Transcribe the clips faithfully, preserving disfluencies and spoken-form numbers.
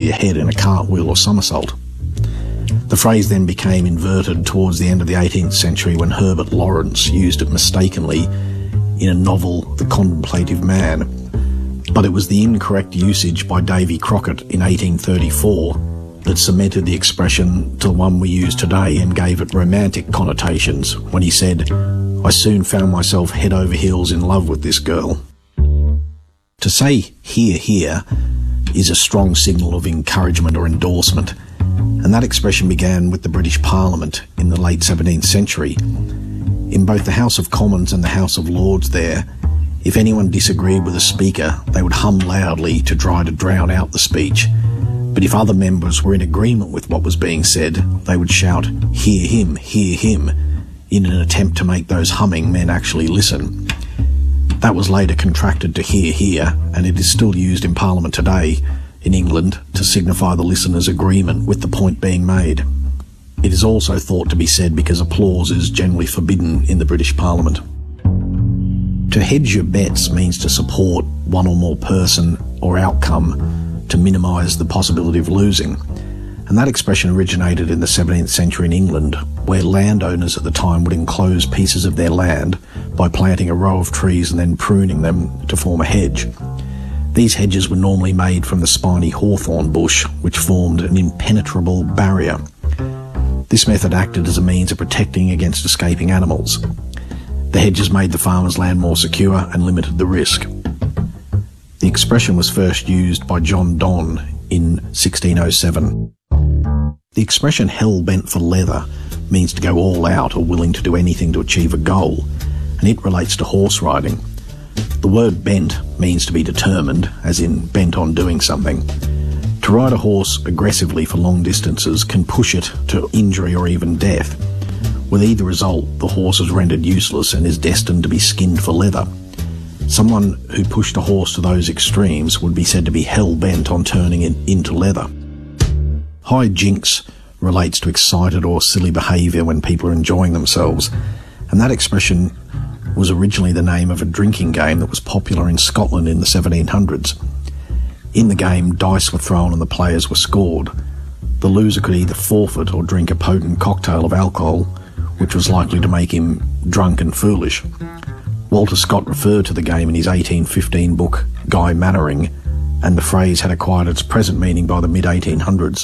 your head in a cartwheel or somersault. The phrase then became inverted towards the end of the eighteenth century when Herbert Lawrence used it mistakenly in a novel, The Contemplative Man. But it was the incorrect usage by Davy Crockett in eighteen thirty-four that cemented the expression to the one we use today and gave it romantic connotations when he said, "I soon found myself head over heels in love with this girl." To say "hear, hear" is a strong signal of encouragement or endorsement, and that expression began with the British Parliament in the late seventeenth century. In both the House of Commons and the House of Lords there, if anyone disagreed with a speaker, they would hum loudly to try to drown out the speech. But if other members were in agreement with what was being said, they would shout, "Hear him, hear him," in an attempt to make those humming men actually listen. That was later contracted to "hear, hear," and it is still used in Parliament today in England to signify the listener's agreement with the point being made. It is also thought to be said because applause is generally forbidden in the British Parliament. To hedge your bets means to support one or more person or outcome to minimise the possibility of losing, and that expression originated in the seventeenth century in England, where landowners at the time would enclose pieces of their land by planting a row of trees and then pruning them to form a hedge. These hedges were normally made from the spiny hawthorn bush, which formed an impenetrable barrier. This method acted as a means of protecting against escaping animals. The hedges made the farmer's land more secure and limited the risk. The expression was first used by John Donne in sixteen oh seven. The expression "hell-bent for leather" means to go all out or willing to do anything to achieve a goal, and it relates to horse riding. The word "bent" means to be determined, as in bent on doing something. To ride a horse aggressively for long distances can push it to injury or even death. With either result, the horse is rendered useless and is destined to be skinned for leather. Someone who pushed a horse to those extremes would be said to be hell-bent on turning it into leather. High jinks relates to excited or silly behaviour when people are enjoying themselves, and that expression was originally the name of a drinking game that was popular in Scotland in the seventeen hundreds. In the game, dice were thrown and the players were scored. The loser could either forfeit or drink a potent cocktail of alcohol, which was likely to make him drunk and foolish. Walter Scott referred to the game in his eighteen fifteen book, Guy Mannering, and the phrase had acquired its present meaning by the mid eighteen hundreds.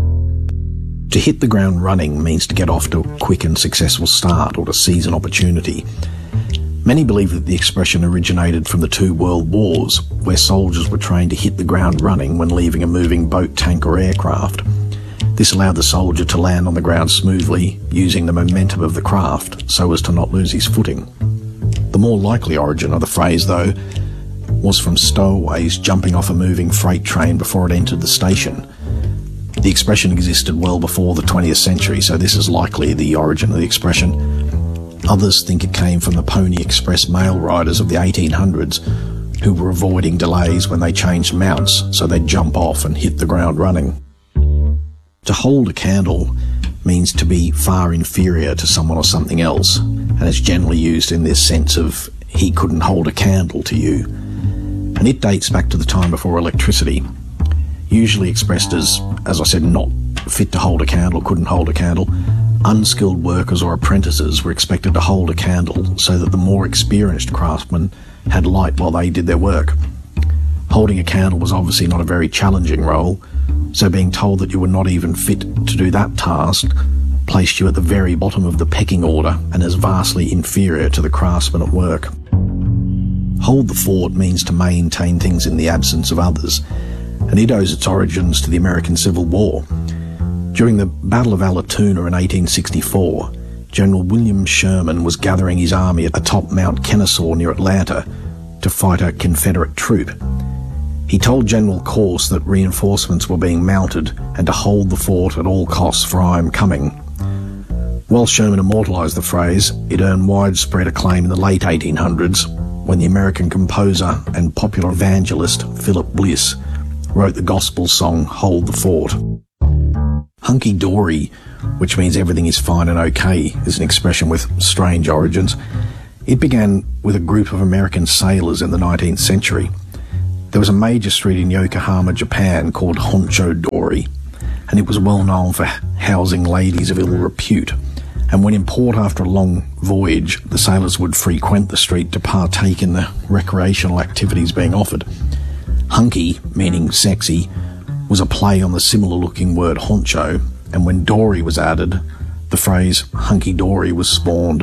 To hit the ground running means to get off to a quick and successful start or to seize an opportunity. Many believe that the expression originated from the two world wars, where soldiers were trained to hit the ground running when leaving a moving boat, tank or aircraft. This allowed the soldier to land on the ground smoothly, using the momentum of the craft so as to not lose his footing. The more likely origin of the phrase, though, was from stowaways jumping off a moving freight train before it entered the station. The expression existed well before the twentieth century, so this is likely the origin of the expression. Others think it came from the Pony Express mail riders of the eighteen hundreds, who were avoiding delays when they changed mounts, so they'd jump off and hit the ground running. To hold a candle means to be far inferior to someone or something else, and it's generally used in this sense of "he couldn't hold a candle to you." And it dates back to the time before electricity, usually expressed as, as I said, not fit to hold a candle, couldn't hold a candle. Unskilled workers or apprentices were expected to hold a candle so that the more experienced craftsmen had light while they did their work. Holding a candle was obviously not a very challenging role, so being told that you were not even fit to do that task placed you at the very bottom of the pecking order and as vastly inferior to the craftsmen at work. Hold the fort means to maintain things in the absence of others, and it owes its origins to the American Civil War. During the Battle of Allatoona in eighteen sixty-four, General William Sherman was gathering his army atop Mount Kennesaw near Atlanta to fight a Confederate troop. He told General Corse that reinforcements were being mounted and to hold the fort at all costs, for I am coming. While Sherman immortalised the phrase, it earned widespread acclaim in the late eighteen hundreds when the American composer and popular evangelist Philip Bliss wrote the gospel song Hold the Fort. Hunky-dory, which means everything is fine and okay, is an expression with strange origins. It began with a group of American sailors in the nineteenth century. There was a major street in Yokohama, Japan called Honcho-dori, and it was well known for housing ladies of ill repute. And when in port after a long voyage, the sailors would frequent the street to partake in the recreational activities being offered. Hunky, meaning sexy, was a play on the similar-looking word honcho, and when dory was added, the phrase hunky-dory was spawned.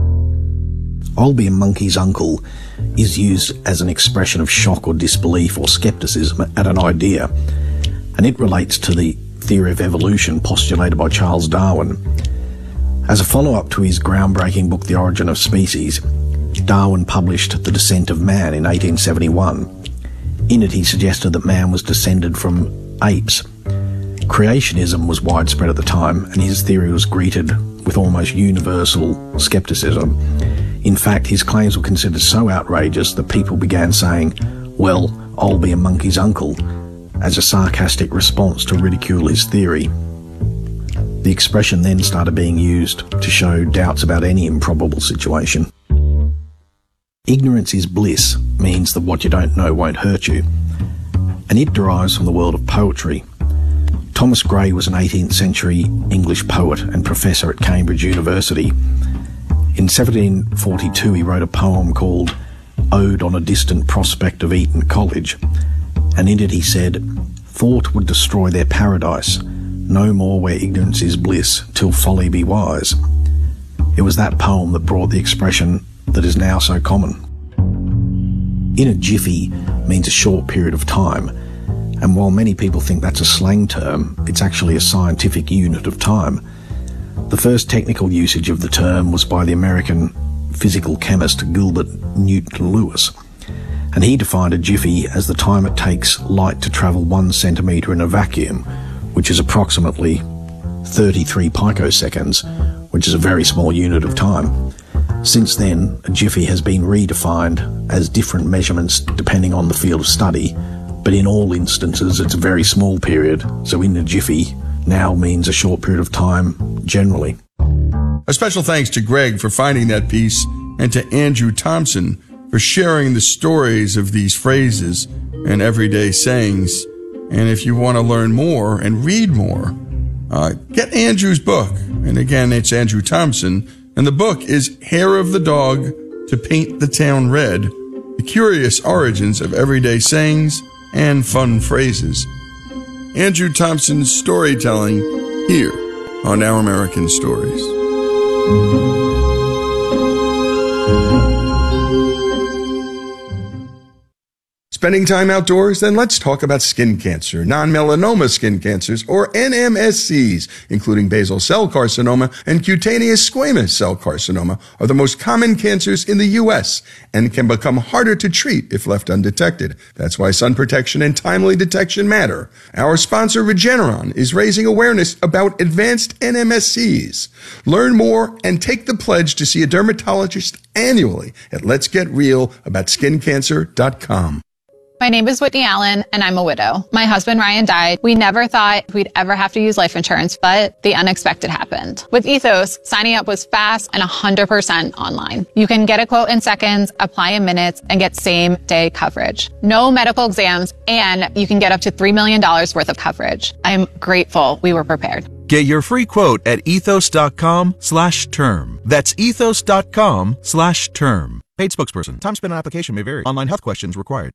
I'll be a monkey's uncle is used as an expression of shock or disbelief or skepticism at an idea, and it relates to the theory of evolution postulated by Charles Darwin. As a follow-up to his groundbreaking book The Origin of Species, Darwin published The Descent of Man in eighteen seventy-one. In it he suggested that man was descended from apes. Creationism was widespread at the time, and his theory was greeted with almost universal skepticism. In fact, his claims were considered so outrageous that people began saying, "Well, I'll be a monkey's uncle," as a sarcastic response to ridicule his theory. The expression then started being used to show doubts about any improbable situation. Ignorance is bliss means that what you don't know won't hurt you, and it derives from the world of poetry. Thomas Gray was an eighteenth century English poet and professor at Cambridge University. In seventeen forty-two he wrote a poem called Ode on a Distant Prospect of Eton College, and in it he said, "Thought would destroy their paradise, no more where ignorance is bliss, till folly be wise." It was that poem that brought the expression that is now so common. In a jiffy means a short period of time, and while many people think that's a slang term, it's actually a scientific unit of time. The first technical usage of the term was by the American physical chemist Gilbert Newton Lewis, and he defined a jiffy as the time it takes light to travel one centimetre in a vacuum, which is approximately thirty-three picoseconds, which is a very small unit of time. Since then, a jiffy has been redefined as different measurements depending on the field of study, but in all instances it's a very small period, so in a jiffy now means a short period of time generally. A special thanks to Greg for finding that piece, and to Andrew Thompson for sharing the stories of these phrases and everyday sayings. And if you want to learn more and read more, uh, get Andrew's book. And again, it's Andrew Thompson. And the book is Hair of the Dog to Paint the Town Red, The Curious Origins of Everyday Sayings and Fun Phrases. Andrew Thompson's storytelling here on Our American Stories. Spending time outdoors? Then let's talk about skin cancer. Non-melanoma skin cancers, or N M S Cs, including basal cell carcinoma and cutaneous squamous cell carcinoma, are the most common cancers in the U S and can become harder to treat if left undetected. That's why sun protection and timely detection matter. Our sponsor, Regeneron, is raising awareness about advanced N M S Cs. Learn more and take the pledge to see a dermatologist annually at lets get real about skin cancer dot com. My name is Whitney Allen, and I'm a widow. My husband, Ryan, died. We never thought we'd ever have to use life insurance, but the unexpected happened. With Ethos, signing up was fast and one hundred percent online. You can get a quote in seconds, apply in minutes, and get same-day coverage. No medical exams, and you can get up to three million dollars worth of coverage. I'm grateful we were prepared. Get your free quote at ethos.com slash term. That's ethos.com slash term. Paid spokesperson. Time spent on application may vary. Online health questions required.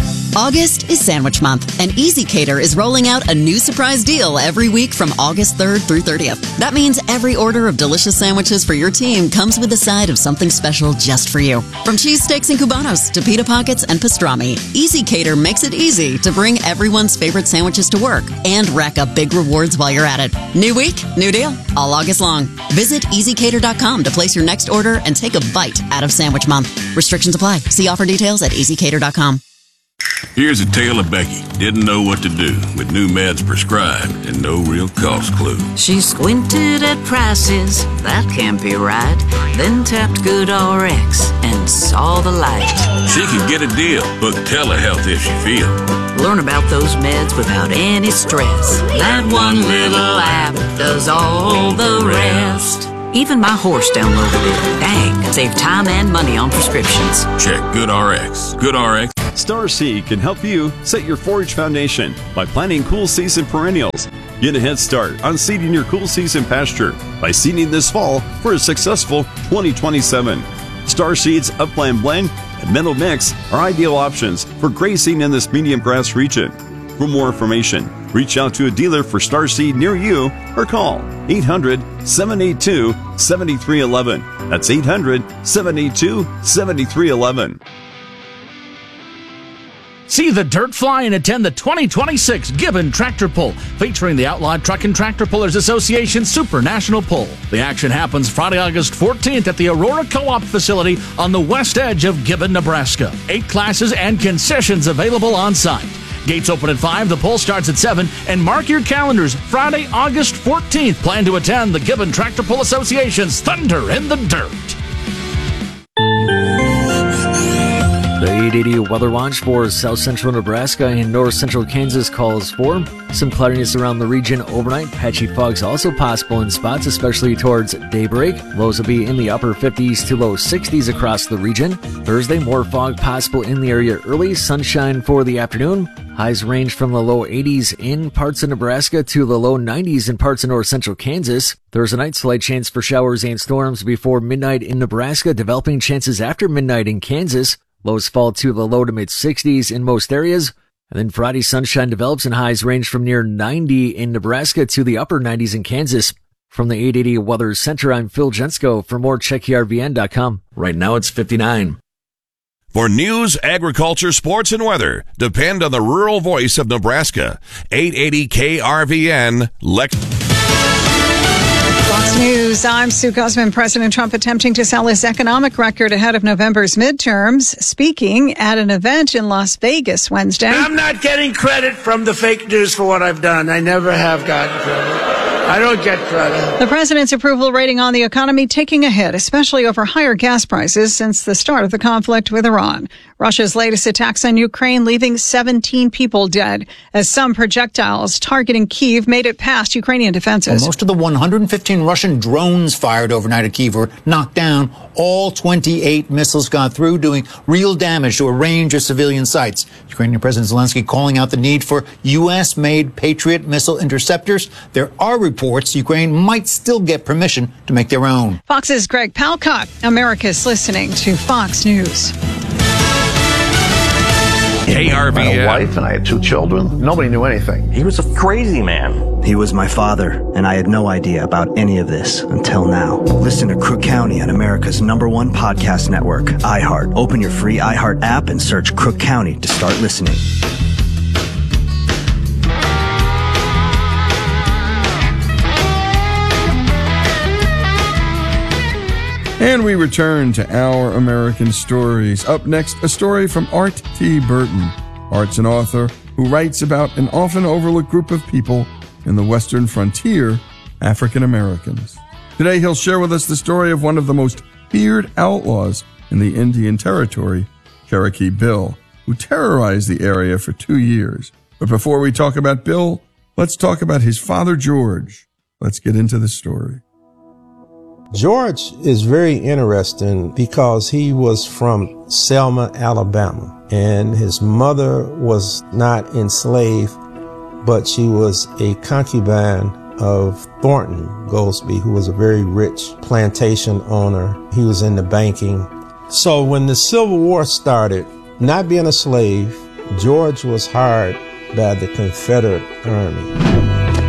August is Sandwich Month, and EasyCater is rolling out a new surprise deal every week from August third through thirtieth. That means every order of delicious sandwiches for your team comes with a side of something special just for you. From cheesesteaks and Cubanos to pita pockets and pastrami, EasyCater makes it easy to bring everyone's favorite sandwiches to work and rack up big rewards while you're at it. New week, new deal, all August long. Visit easy cater dot com to place your next order and take a bite out of Sandwich Month. Restrictions apply. See offer details at easy cater dot com. Here's a tale of Becky. Didn't know what to do with new meds prescribed and no real cost clue. She squinted at prices, that can't be right. Then tapped GoodRx and saw the light. She could get a deal. Book telehealth if she feels. Learn about those meds without any stress. That one little app does all the rest. Even my horse downloaded it. Dang, save time and money on prescriptions. Check GoodRx. GoodRx. Star Seed can help you set your forage foundation by planting cool season perennials. Get a head start on seeding your cool season pasture by seeding this fall for a successful twenty twenty-seven. Star Seed's Upland Blend and Meadow Mix are ideal options for grazing in this medium grass region. For more information, reach out to a dealer for Star Seed near you or call eight hundred, seven eight two, seven three one one. That's eight hundred, seven eight two, seven three one one. See the dirt fly and attend the twenty twenty-six Gibbon Tractor Pull, featuring the Outlawed Truck and Tractor Pullers Association Super National Pull. The action happens Friday, August fourteenth at the Aurora Co-op facility on the west edge of Gibbon, Nebraska. Eight classes and concessions available on site. Gates open at five, the pull starts at seven, and mark your calendars. Friday, August fourteenth. Plan to attend the Gibbon Tractor Pull Association's Thunder in the Dirt. The eight eighty Weather Watch for south central Nebraska and north central Kansas calls for some cloudiness around the region overnight. Patchy fog's also possible in spots, especially towards daybreak. Lows will be in the upper fifties to low sixties across the region. Thursday, more fog possible in the area early. Sunshine for the afternoon. Highs range from the low eighties in parts of Nebraska to the low nineties in parts of north central Kansas. Thursday night, slight chance for showers and storms before midnight in Nebraska, developing chances after midnight in Kansas. Lows fall to the low to mid sixties in most areas. And then Friday, sunshine develops and highs range from near ninety in Nebraska to the upper nineties in Kansas. From the eight eighty Weather Center, I'm Phil Jensko. For more, check E R V N dot com. Right now, it's fifty-nine. For news, agriculture, sports, and weather, depend on the rural voice of Nebraska. eight eighty K R V N, Lex. Fox News, I'm Sue Guzman. President Trump attempting to sell his economic record ahead of November's midterms, speaking at an event in Las Vegas Wednesday. I'm not getting credit from the fake news for what I've done. I never have gotten credit. I don't get credit. The president's approval rating on the economy taking a hit, especially over higher gas prices since the start of the conflict with Iran. Russia's latest attacks on Ukraine leaving seventeen people dead as some projectiles targeting Kyiv made it past Ukrainian defenses. Well, most of the one hundred fifteen Russian drones fired overnight at Kyiv were knocked down. All twenty-eight missiles got through, doing real damage to a range of civilian sites. Ukrainian President Zelensky calling out the need for U S-made Patriot missile interceptors. There are reports Ukraine might still get permission to make their own. Fox's Greg Palcott. America's listening to Fox News. K R V N. I had a wife and I had two children. Nobody knew anything. He was a crazy man. He was my father, and I had no idea about any of this until now. Listen to Crook County on America's number one podcast network, iHeart. Open your free iHeart app and search Crook County to start listening. And we return to Our American Stories. Up next, a story from Art T. Burton. Art's an author who writes about an often overlooked group of people in the western frontier, African Americans. Today, he'll share with us the story of one of the most feared outlaws in the Indian Territory, Cherokee Bill, who terrorized the area for two years. But before we talk about Bill, let's talk about his father, George. Let's get into the story. George is very interesting because he was from Selma, Alabama, and his mother was not enslaved, but she was a concubine of Thornton Goldsby, who was a very rich plantation owner. He was in the banking. So when the Civil War started, not being a slave, George was hired by the Confederate Army.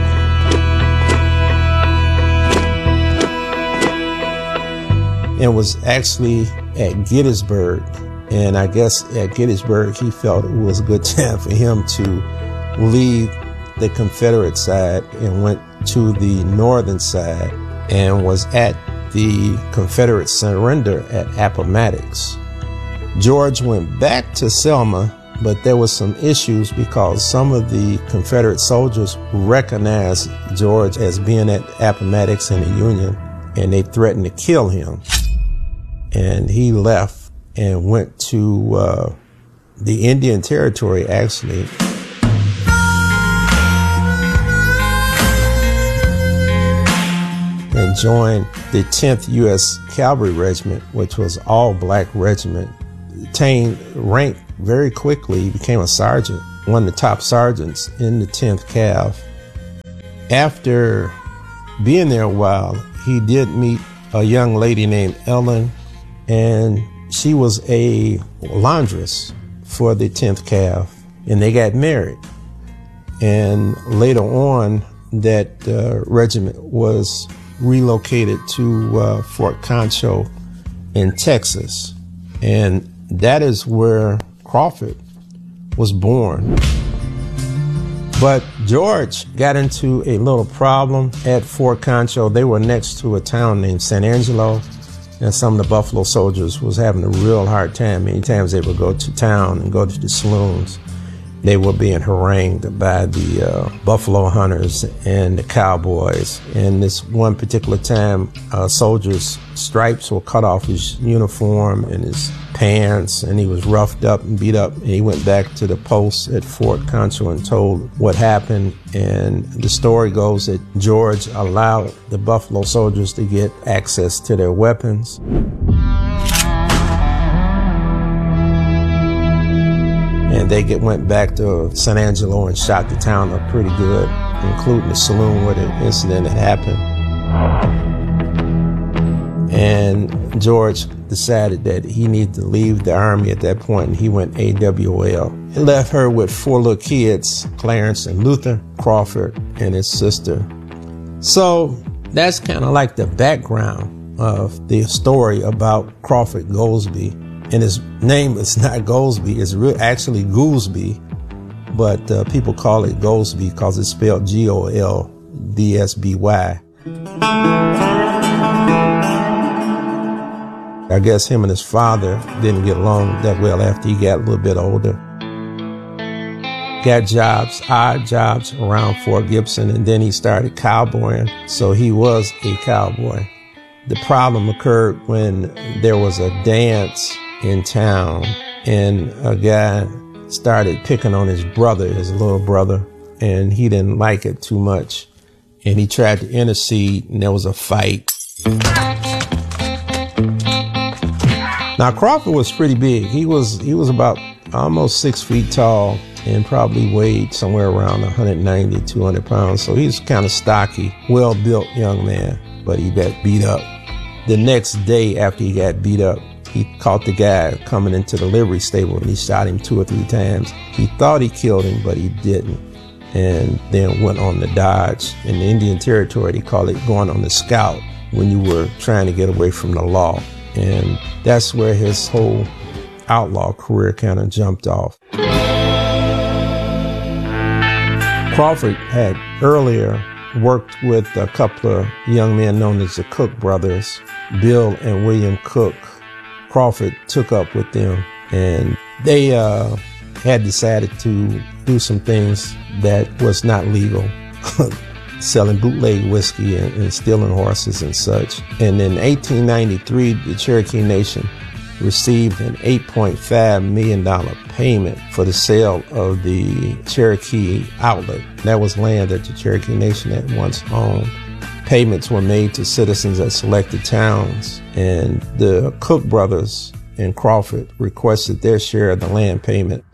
And was actually at Gettysburg. And I guess at Gettysburg, he felt it was a good time for him to leave the Confederate side and went to the northern side and was at the Confederate surrender at Appomattox. George went back to Selma, but there was some issues because some of the Confederate soldiers recognized George as being at Appomattox in the Union, and they threatened to kill him. And he left and went to uh, the Indian Territory, actually. And joined the tenth U S Cavalry Regiment, which was all black regiment. Attained rank very quickly. He became a sergeant, one of the top sergeants in the tenth Cav. After being there a while, he did meet a young lady named Ellen, and she was a laundress for the tenth Cav, and they got married. And later on, that uh, regiment was relocated to uh, Fort Concho in Texas, and that is where Crawford was born. But George got into a little problem at Fort Concho. They were next to a town named San Angelo, and some of the Buffalo soldiers was having a real hard time. Many times they would go to town and go to the saloons. They were being harangued by the uh, buffalo hunters and the cowboys. And this one particular time, uh, soldiers' stripes were cut off his uniform and his pants, and he was roughed up and beat up. And he went back to the post at Fort Concho and told what happened. And the story goes that George allowed the buffalo soldiers to get access to their weapons. And they get, went back to San Angelo and shot the town up pretty good, including the saloon where the incident had happened. And George decided that he needed to leave the Army at that point, and he went A W L. He left her with four little kids, Clarence and Luther, Crawford, and his sister. So that's kind of like the background of the story about Crawford Goldsby. And his name is not Goldsby, it's re- actually Goolsby, but uh, people call it Goldsby because it's spelled G O L D S B Y. I guess him and his father didn't get along that well after he got a little bit older. Got jobs, odd jobs around Fort Gibson, and then he started cowboying, so he was a cowboy. The problem occurred when there was a dance in town, and a guy started picking on his brother, his little brother, and he didn't like it too much. And he tried to intercede, and there was a fight. Now, Crawford was pretty big. He was he was about almost six feet tall and probably weighed somewhere around one ninety, two hundred pounds. So he's kind of stocky, well-built young man, but he got beat up. The next day after he got beat up, he caught the guy coming into the livery stable, and he shot him two or three times. He thought he killed him, but he didn't. And then went on the dodge. In the Indian Territory, they call it going on the scout when you were trying to get away from the law. And that's where his whole outlaw career kind of jumped off. Crawford had earlier worked with a couple of young men known as the Cook brothers, Bill and William Cook. Crawford took up with them, and they uh, had decided to do some things that was not legal, selling bootleg whiskey and, and stealing horses and such. And in eighteen ninety-three, the Cherokee Nation received an eight point five million dollars payment for the sale of the Cherokee Outlet. That was land that the Cherokee Nation had once owned. Payments were made to citizens at selected towns, and the Cook brothers and Crawford requested their share of the land payment.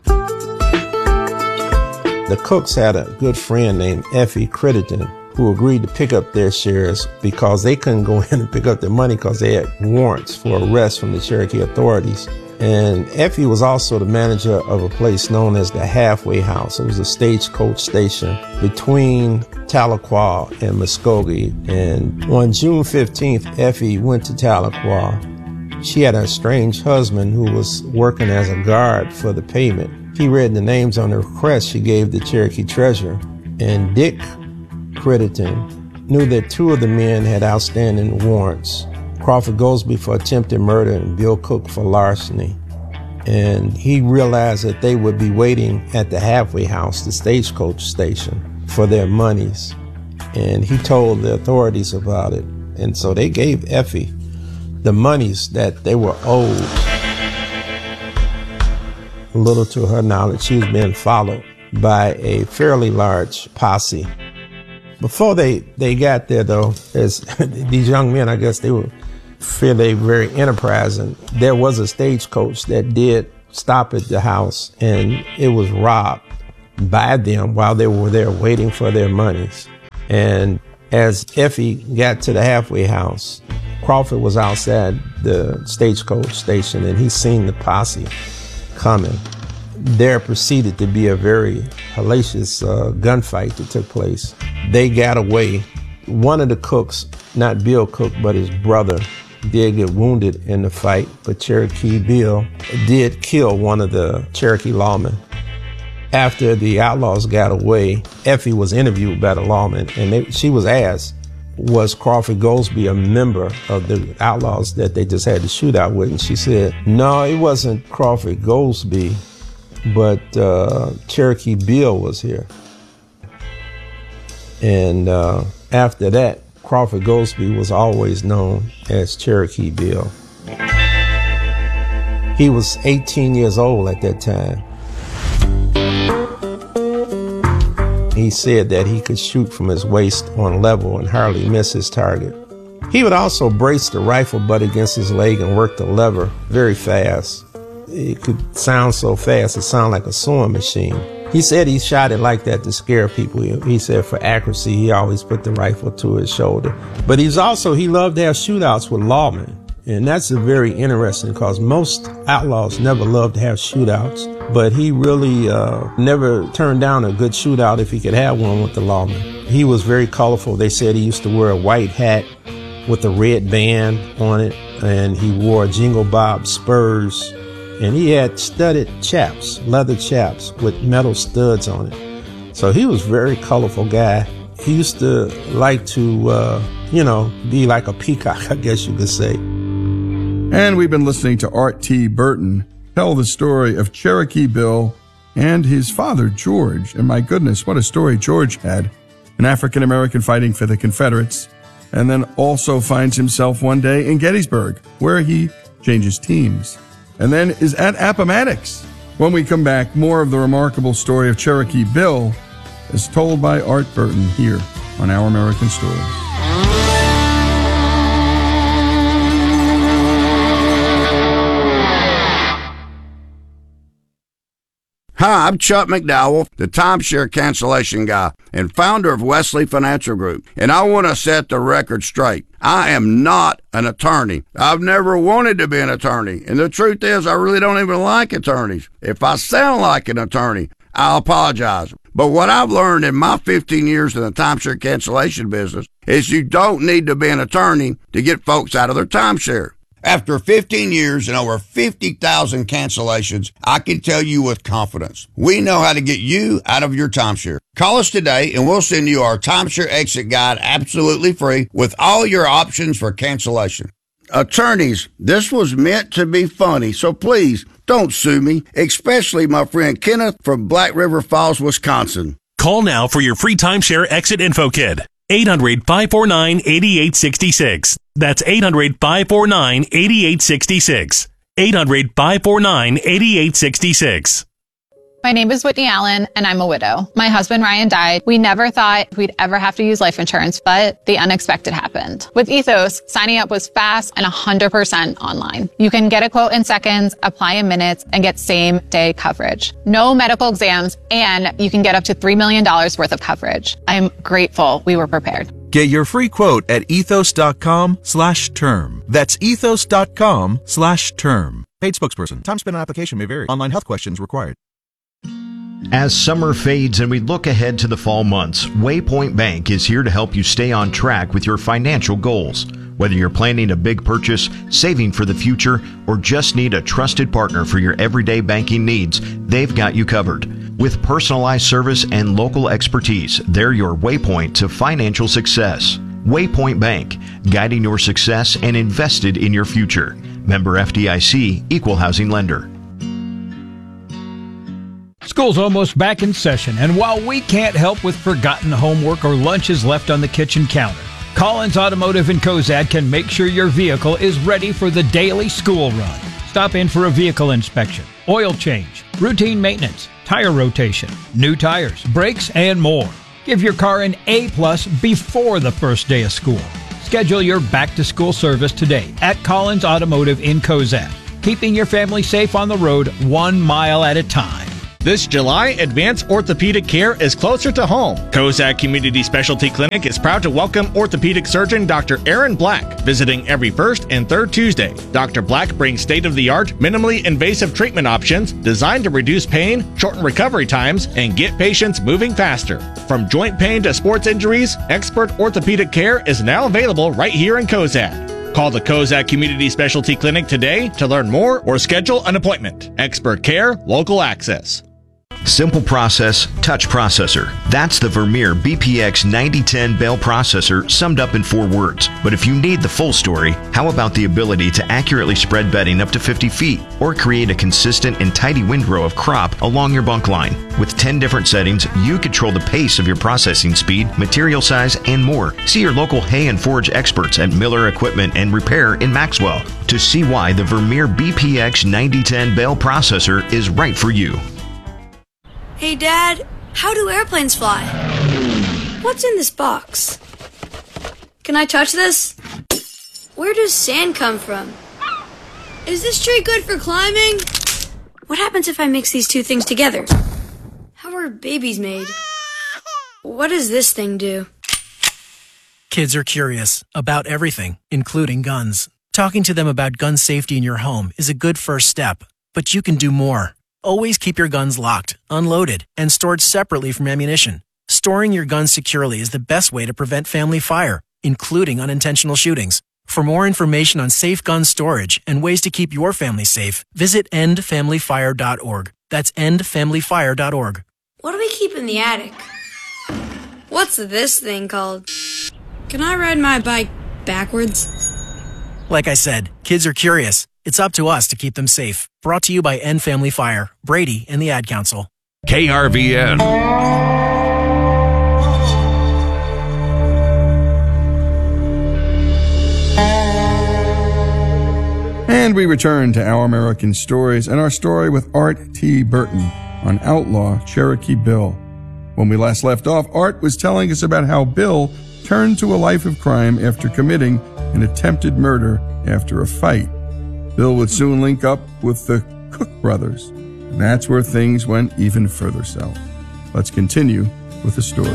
The Cooks had a good friend named Effie Crittenden who agreed to pick up their shares because they couldn't go in and pick up their money because they had warrants for arrest from the Cherokee authorities. And Effie was also the manager of a place known as the Halfway House. It was a stagecoach station between Tahlequah and Muskogee. And on June fifteenth, Effie went to Tahlequah. She had a strange husband who was working as a guard for the payment. He read the names on the request she gave the Cherokee treasurer. And Dick Crittenden knew that two of the men had outstanding warrants. Crawford Goldsby for attempted murder and Bill Cook for larceny. And he realized that they would be waiting at the Halfway House, the stagecoach station, for their monies. And he told the authorities about it. And so they gave Effie the monies that they were owed. Little to her knowledge, she was being followed by a fairly large posse. Before they, they got there, though, as these young men, I guess they were feel they very enterprising. There was a stagecoach that did stop at the house, and it was robbed by them while they were there waiting for their monies. And as Effie got to the halfway house, Crawford was outside the stagecoach station, and he seen the posse coming. There proceeded to be a very hellacious uh, gunfight that took place. They got away. One of the cooks, not Bill Cook, but his brother, did get wounded in the fight, but Cherokee Bill did kill one of the Cherokee lawmen. After the outlaws got away, Effie was interviewed by the lawmen, and they, she was asked, was Crawford Goldsby a member of the outlaws that they just had the shootout with? And she said, no, it wasn't Crawford Goldsby, but uh, Cherokee Bill was here. And uh, after that, Crawford Goldsby was always known as Cherokee Bill. He was eighteen years old at that time. He said that he could shoot from his waist on level and hardly miss his target. He would also brace the rifle butt against his leg and work the lever very fast. It could sound so fast, it sounded like a sewing machine. He said he shot it like that to scare people. He said for accuracy, he always put the rifle to his shoulder. But he's also, he loved to have shootouts with lawmen. And that's a very interesting because most outlaws never loved to have shootouts. But he really uh, never turned down a good shootout if he could have one with the lawman. He was very colorful. They said he used to wear a white hat with a red band on it. And he wore Jingle Bob spurs. And he had studded chaps, leather chaps with metal studs on it. So he was a very colorful guy. He used to like to, uh, you know, be like a peacock, I guess you could say. And we've been listening to Art T. Burton tell the story of Cherokee Bill and his father, George. And my goodness, what a story George had. An African-American fighting for the Confederates, and then also finds himself one day in Gettysburg, where he changes teams, and then is at Appomattox. When we come back, more of the remarkable story of Cherokee Bill is told by Art Burton here on Our American Stories. Hi, I'm Chuck McDowell, the timeshare cancellation guy and founder of Wesley Financial Group, and I want to set the record straight. I am not an attorney. I've never wanted to be an attorney, and the truth is I really don't even like attorneys. If I sound like an attorney, I'll apologize. But what I've learned in my fifteen years in the timeshare cancellation business is you don't need to be an attorney to get folks out of their timeshare. After fifteen years and over fifty thousand cancellations, I can tell you with confidence, we know how to get you out of your timeshare. Call us today and we'll send you our timeshare exit guide absolutely free with all your options for cancellation. Attorneys, this was meant to be funny, so please don't sue me, especially my friend Kenneth from Black River Falls, Wisconsin. Call now for your free timeshare exit info kit. eight hundred, five four nine, eight eight six six. That's eight hundred, five four nine, eight eight six six. eight hundred, five four nine, eight eight six six. My name is Whitney Allen, and I'm a widow. My husband, Ryan, died. We never thought we'd ever have to use life insurance, but the unexpected happened. With Ethos, signing up was fast and one hundred percent online. You can get a quote in seconds, apply in minutes, and get same-day coverage. No medical exams, and you can get up to three million dollars worth of coverage. I'm grateful we were prepared. Get your free quote at ethos.com slash term. That's ethos.com slash term. Paid spokesperson. Time spent on application may vary. Online health questions required. As summer fades and we look ahead to the fall months, Waypoint Bank is here to help you stay on track with your financial goals. Whether you're planning a big purchase, saving for the future, or just need a trusted partner for your everyday banking needs, they've got you covered. With personalized service and local expertise, they're your waypoint to financial success. Waypoint Bank, guiding your success and invested in your future. Member F D I C, Equal Housing Lender. School's almost back in session, and while we can't help with forgotten homework or lunches left on the kitchen counter, Collins Automotive in Cozad can make sure your vehicle is ready for the daily school run. Stop in for a vehicle inspection, oil change, routine maintenance, tire rotation, new tires, brakes, and more. Give your car an A plus before the first day of school. Schedule your back-to-school service today at Collins Automotive in Cozad. keeping your family safe on the road one mile at a time. This July, Advanced Orthopedic Care is closer to home. Kozak Community Specialty Clinic is proud to welcome orthopedic surgeon Doctor Aaron Black, visiting every first and third Tuesday. Doctor Black brings state-of-the-art, minimally invasive treatment options designed to reduce pain, shorten recovery times, and get patients moving faster. From joint pain to sports injuries, expert orthopedic care is now available right here in Kozak. Call the Kozak Community Specialty Clinic today to learn more or schedule an appointment. Expert care, local access. Simple process, touch processor. That's the Vermeer B P X ninety ten Bell processor summed up in four words. But if you need the full story, how about the ability to accurately spread bedding up to fifty feet or create a consistent and tidy windrow of crop along your bunk line? With ten different settings, you control the pace of your processing speed, material size, and more. See your local hay and forage experts at Miller Equipment and Repair in Maxwell to see why the Vermeer B P X ninety ten Bell processor is right for you. Hey, Dad, how do airplanes fly? What's in this box? Can I touch this? Where does sand come from? Is this tree good for climbing? What happens if I mix these two things together? How are babies made? What does this thing do? Kids are curious about everything, including guns. Talking to them about gun safety in your home is a good first step, but you can do more. Always keep your guns locked, unloaded, and stored separately from ammunition. Storing your guns securely is the best way to prevent family fire, including unintentional shootings. For more information on safe gun storage and ways to keep your family safe, visit end family fire dot org. That's end family fire dot org. What do we keep in the attic? What's this thing called? Can I ride my bike backwards? Like I said, kids are curious. It's up to us to keep them safe. Brought to you by End Family Fire, Brady, and the Ad Council. K R V N. And we return to Our American Stories and our story with Art T. Burton on outlaw Cherokee Bill. When we last left off, Art was telling us about how Bill turned to a life of crime after committing an attempted murder after a fight. Bill would soon link up with the Cook brothers, and that's where things went even further south. Let's continue with the story.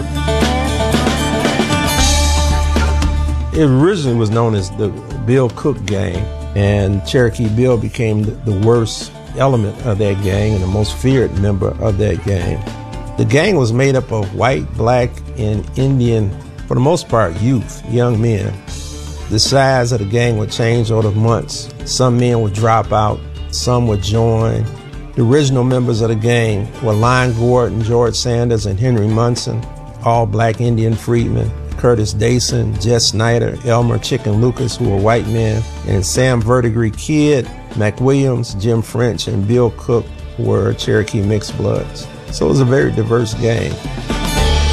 It originally was known as the Bill Cook Gang, and Cherokee Bill became the worst element of that gang and the most feared member of that gang. The gang was made up of white, black, and Indian, for the most part, youth, young men. The size of the gang would change over the months. Some men would drop out, some would join. The original members of the gang were Lion Gordon, George Sanders, and Henry Munson, all black Indian freedmen. Curtis Dayson, Jess Snyder, Elmer Chicken Lucas, who were white men, and Sam Verdigre Kidd, Mac Williams, Jim French, and Bill Cook were Cherokee mixed bloods. So it was a very diverse gang.